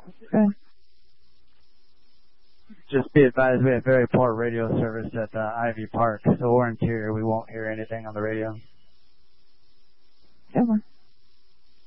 Okay. Just be advised we have very poor radio service at Ivy Park, so we're interior. We won't hear anything on the radio. Over.